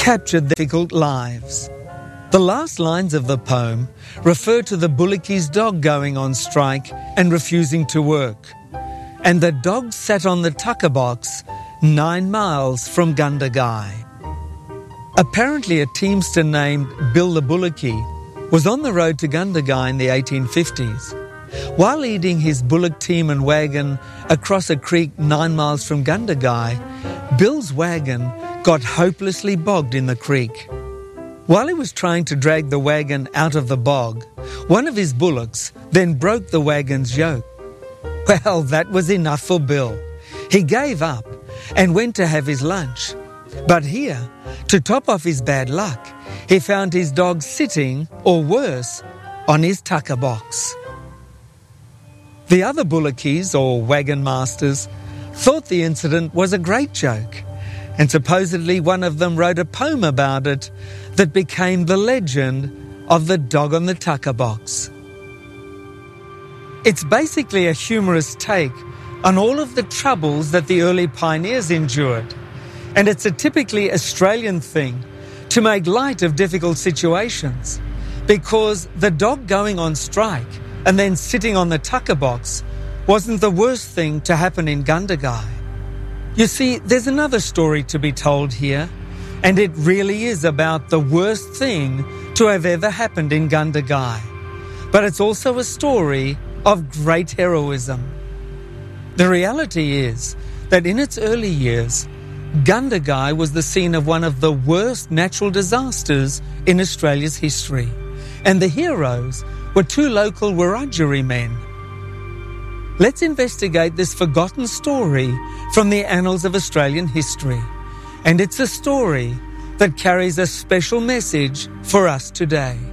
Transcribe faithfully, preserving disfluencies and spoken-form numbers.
captured their difficult lives. The last lines of the poem refer to the Bullockys' dog going on strike and refusing to work. And the dog sat on the tucker box nine miles from Gundagai. Apparently a teamster named Bill the Bullocky was on the road to Gundagai in the eighteen fifties. While leading his bullock team and wagon across a creek nine miles from Gundagai, Bill's wagon got hopelessly bogged in the creek. While he was trying to drag the wagon out of the bog, one of his bullocks then broke the wagon's yoke. Well, that was enough for Bill. He gave up and went to have his lunch. But here, to top off his bad luck, he found his dog sitting, or worse, on his tucker box. The other Bullockys, or wagon masters, thought the incident was a great joke, and supposedly one of them wrote a poem about it that became the legend of the dog on the tucker box. It's basically a humorous take on all of the troubles that the early pioneers endured, and it's a typically Australian thing to make light of difficult situations, because the dog going on strike and then sitting on the tucker box wasn't the worst thing to happen in Gundagai. You see, there's another story to be told here, and it really is about the worst thing to have ever happened in Gundagai. But it's also a story of great heroism. The reality is that in its early years, Gundagai was the scene of one of the worst natural disasters in Australia's history, and the heroes were two local Wiradjuri men. Let's investigate this forgotten story from the annals of Australian history, and it's a story that carries a special message for us today.